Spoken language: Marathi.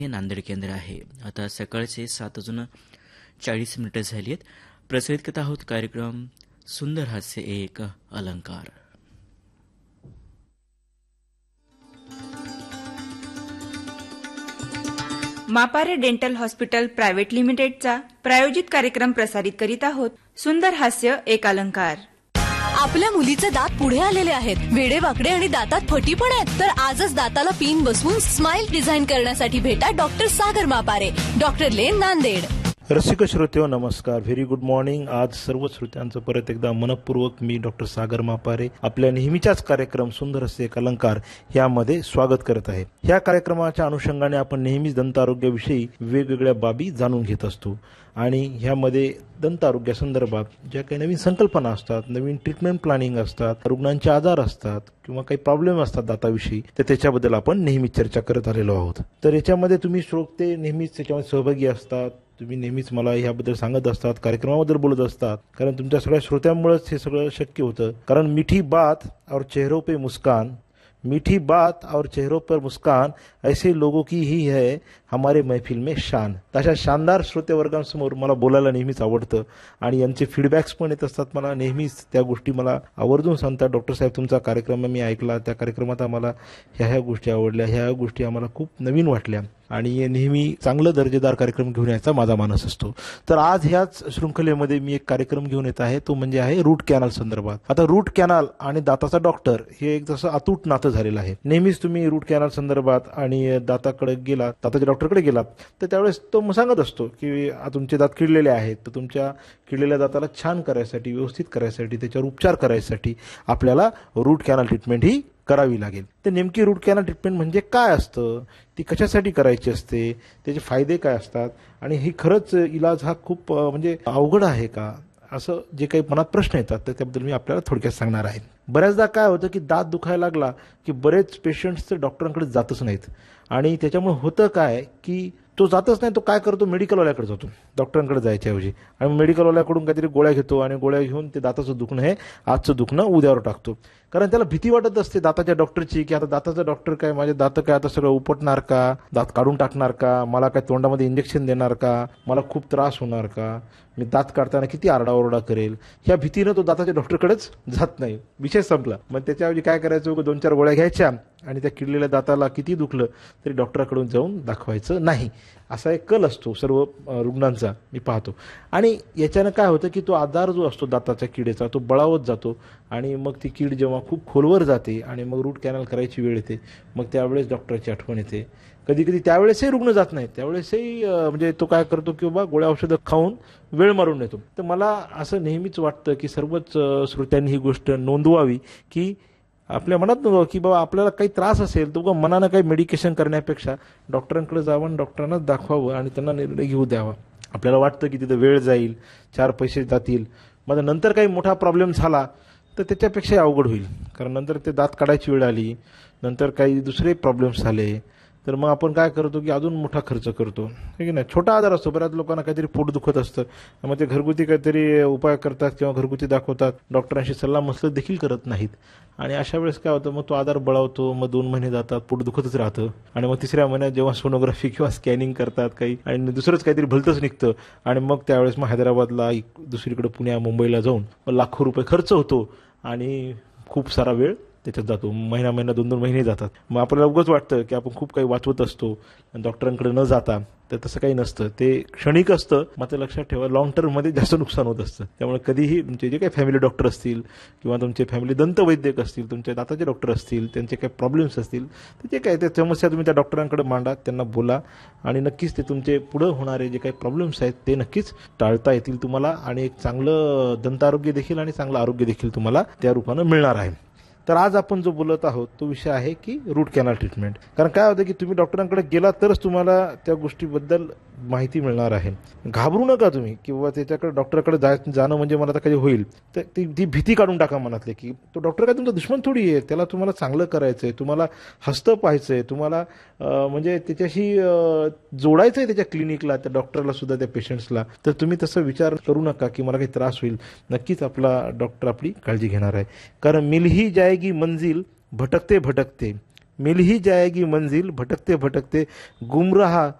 हे नांदेड केंद्र आहे. आता सकाळचे 7:40 झाली आहेत. प्रसारित करत आहोत कार्यक्रम सुंदर हास्य एक अलंकार. मापारे डेंटल हॉस्पिटल प्रायव्हेट लिमिटेडचा प्रायोजित कार्यक्रम प्रसारित करीत आहोत. सुंदर हास्य एक अलंकार. आपल्या मुलीचे दात पुढे आलेले आहेत, वेडेवाकडे आणि दातात फटी पण आहेत. तर आजच दाताला पिन बसवून स्माइल डिझाईन करण्यासाठी भेटा डॉक्टर सागर मापारे, डॉक्टर लेन, नांदेड. रसिक श्रोत्यो नमस्कार, व्हेरी गुड मॉर्निंग. आज सर्व श्रोत्यांचं परत एकदा मनपूर्वक मी डॉक्टर सागर मापारे आपल्या नेहमीच्याच कार्यक्रम सुंदर असे एक अलंकार यामध्ये स्वागत करत आहे. ह्या कार्यक्रमाच्या अनुषंगाने आपण नेहमीच दंत आरोग्याविषयी वेगवेगळ्या बाबी जाणून घेत असतो आणि ह्यामध्ये दंत आरोग्यासंदर्भात ज्या काही नवीन संकल्पना असतात, नवीन ट्रीटमेंट प्लॅनिंग असतात, रुग्णांचे आजार असतात किंवा काही प्रॉब्लेम असतात दाताविषयी, तर त्याच्याबद्दल आपण नेहमीच चर्चा करत आलेलो आहोत. तर याच्यामध्ये तुम्ही श्रोते नेहमीच त्याच्यामध्ये सहभागी असतात, तुम्ही नेहमीच मला ह्याबद्दल सांगत असतात, कार्यक्रमाबद्दल बोलत असतात, कारण तुमच्या सगळ्या श्रोत्यांमुळेच हे सगळं शक्य होतं. कारण मिठी बात और चेहरों पे मुस्कान, मीठी बात और चेहरों पर मुस्कान ऐसे लोगों की ही है हमारे महफिल में शान. तशा शानदार श्रोतेवर्गांसमोर मला बोलायला नेहमीच आवडतं आणि यांचे फीडबॅक्स पण येत असतात मला नेहमीच. त्या गोष्टी मला आवर्जून सांगतात, डॉक्टर साहेब तुमचा कार्यक्रम मी ऐकला, त्या कार्यक्रमात आम्हाला ह्या गोष्टी आवडल्या, ह्या गोष्टी आम्हाला खूप नवीन वाटल्या आणि नेहमी चांगलं दर्जेदार कार्यक्रम घेऊन यायचा माझा मानस असतो. तर आज ह्याच शृंखलेमध्ये मी एक कार्यक्रम घेऊन येत आहे, तो म्हणजे आहे रूट कॅनल संदर्भात. आता रूट कॅनल आणि दाताचा डॉक्टर हे एक जसं अतूट नातं झालेलं आहे. नेहमीच तुम्ही रूट कॅनल संदर्भात आणि दाताकडे गेलात, दाताच्या डॉक्टरकडे गेलात, तर त्यावेळेस तो सांगत असतो की तुमचे दात किडलेले आहेत, तर तुमच्या किडलेल्या दाताला छान करायसाठी, व्यवस्थित करायसाठी, त्याच्यावर उपचार करायसाठी आपल्याला रूट कॅनल ट्रीटमेंट ही करावी लागेल. तर नेमकी रूट कॅनल ट्रीटमेंट म्हणजे काय असतं, ती कशासाठी करायची असते, त्याचे फायदे काय असतात आणि ही खरंच इलाज हा खूप म्हणजे अवघड आहे का, असं जे काही मनात प्रश्न येतात तर त्याबद्दल मी आपल्याला थोडक्यात सांगणार आहे. बऱ्याचदा काय होतं की दात दुखायला लागला की बरेच पेशंट्स तर डॉक्टरांकडे जातच नाहीत आणि त्याच्यामुळे होतं काय की तो जातच नाही, तो काय करतो, मेडिकलवाल्याकडे जातो डॉक्टरांकडे जायच्याऐवजी आणि मेडिकलवाल्याकडून काहीतरी गोळ्या घेतो आणि गोळ्या घेऊन ते दाताचं दुखणं हे आजचं दुखणं उद्यावर टाकतो. कारण त्याला भीती वाटत असते दाताच्या डॉक्टरची की आता दाताचा डॉक्टर काय माझे दात काय आता सगळं उपटणार का, दात काढून टाकणार का, मला काय तोंडामध्ये इंजेक्शन देणार का, मला खूप त्रास होणार का, मी दात काढताना किती आरडाओरडा करेल, ह्या भीतीनं तो दाताच्या डॉक्टरकडेच जात नाही. विषय संपला. मग त्याच्याऐवजी काय करायचं, 2-4 गोळ्या घ्यायच्या आणि त्या किडलेल्या दाताला किती दुखलं तरी डॉक्टराकडून जाऊन दाखवायचं नाही, असा एक कल असतो सर्व रुग्णांचा मी पाहतो. आणि याच्यानं काय होतं की तो आजार जो असतो दाताच्या किडेचा तो बळावत जातो आणि मग ती कीड जेव्हा खूप खोलवर जाते आणि मग रूट कॅनल करायची वेळ येते, मग त्यावेळेस डॉक्टरची आठवण येते. कधी कधी त्यावेळेसही रुग्ण जात नाहीत, त्यावेळेसही म्हणजे तो काय करतो की बाबा गोळ्या औषधं खाऊन वेळ मारून येतो. तर मला असं नेहमीच वाटतं की सर्वच श्रोत्यांनी ही गोष्ट नोंदवावी की आपल्या मनात नव्हतं की बाबा आपल्याला काही त्रास असेल तर मनानं काही मेडिकेशन करण्यापेक्षा डॉक्टरांकडे जावं आणि डॉक्टरांनाच दाखवावं आणि त्यांना निर्णय घेऊ द्यावा. आपल्याला वाटतं की तिथं वेळ जाईल, 4 पैसे जातील, मग नंतर काही मोठा प्रॉब्लेम झाला तर त्याच्यापेक्षा अवघड होईल. कारण नंतर ते दात काढायची वेळ आली, नंतर काही दुसरे प्रॉब्लेम्स झाले तर मग आपण काय करतो की अजून मोठा खर्च करतो, है की नाही. छोटा आजार असतो, बऱ्याच लोकांना काहीतरी पोट दुखत असतं, मग ते घरगुती काहीतरी उपाय करतात किंवा घरगुती दाखवतात, डॉक्टरांशी सल्लामसलत देखील करत नाहीत आणि अशा वेळेस काय होतं, मग तो आजार बळावतो, मग 2 महिने जातात, पोट दुखतच राहतं आणि मग 3ऱ्या महिन्यात जेव्हा सोनोग्राफी किंवा स्कॅनिंग करतात काही आणि दुसरंच काहीतरी भलतंच निघतं आणि मग त्यावेळेस मग हैदराबादला दुसरीकडे पुण्या मुंबईला जाऊन लाखो रुपये खर्च होतो आणि खूप सारा वेळ त्याच्यात जातो, महिना 2-2 महिने जातात. मग आपल्याला उगाच वाटतं की आपण खूप काही वाचवत असतो डॉक्टरांकडे न जाता, तर तसं काही नसतं, ते क्षणिक असतं. मात्र लक्षात ठेवा लॉंग टर्ममध्ये जास्त नुकसान होत असतं. त्यामुळे कधीही तुमचे जे काही फॅमिली डॉक्टर असतील किंवा तुमचे फॅमिली दंतवैद्यक असतील, तुमच्या दाताचे डॉक्टर असतील, त्यांचे काही प्रॉब्लेम्स असतील तर जे काही त्या समस्या तुम्ही त्या डॉक्टरांकडे मांडा, त्यांना बोला आणि नक्कीच ते तुमचे पुढं होणारे जे काही प्रॉब्लेम्स आहेत ते नक्कीच टाळता येतील तुम्हाला आणि एक चांगलं दंत आरोग्य देखील आणि चांगलं आरोग्य देखील तुम्हाला त्या रूपानं मिळणार आहे. तर आज आपण जो बोलत आहोत तो विषय आहे की रूट कॅनल ट्रीटमेंट. कारण काय होतं की तुम्ही डॉक्टरांकडे गेला तरच तुम्हाला त्या गोष्टीबद्दल माहिती मिळणार आहे. घाबरू नका तुम्ही किंवा त्याच्याकडे डॉक्टरकडे जाणं म्हणजे मला आता काही होईल तर ती भीती काढून टाका मनातले की तो डॉक्टर काय तुमचा दुश्मन थोडी आहे, त्याला तुम्हाला चांगलं करायचं आहे, तुम्हाला हसतं पाहायचं आहे, तुम्हाला म्हणजे त्याच्याशी जोडायचं आहे त्याच्या क्लिनिकला, त्या डॉक्टरला सुद्धा, त्या पेशंट्सला. तर तुम्ही तसं विचार करू नका की मला काही त्रास होईल. नक्कीच आपला डॉक्टर आपली काळजी घेणार आहे. कारण मिल ही जाएगी मंजिल भटकते भटकते, मिल ही जाएगी मंजिल, भटकते भटकते गुमराह